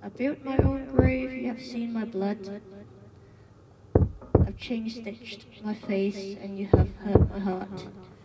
I built my own grave, you have seen my blood. I've chain-stitched my face, and you have hurt my heart.